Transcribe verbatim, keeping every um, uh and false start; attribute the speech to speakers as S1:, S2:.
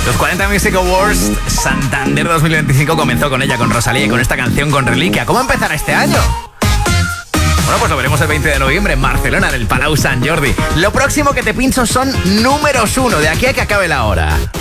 S1: Los cuarenta Music Awards Santander dos mil veinticinco comenzó con ella, con Rosalía, y con esta canción, con Reliquia. ¿Cómo empezará este año? Bueno, pues lo veremos el veinte de noviembre en Barcelona, en el Palau Sant Jordi. Lo próximo que te pincho son números uno, de aquí a que acabe la hora.